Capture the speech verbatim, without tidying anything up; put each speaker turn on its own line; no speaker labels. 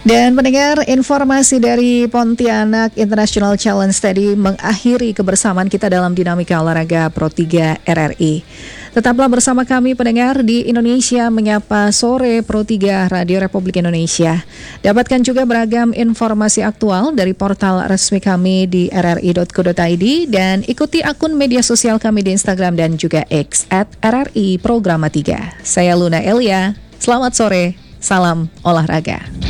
Dan pendengar, informasi dari Pontianak International Challenge tadi mengakhiri kebersamaan kita dalam dinamika olahraga Pro tiga R R I. Tetaplah bersama kami pendengar di Indonesia Menyapa Sore Pro tiga Radio Republik Indonesia. Dapatkan juga beragam informasi aktual dari portal resmi kami di r r i dot co dot i d dan ikuti akun media sosial kami di Instagram dan juga X at R R I Programa tiga. Saya Luna Elia, selamat sore, salam olahraga.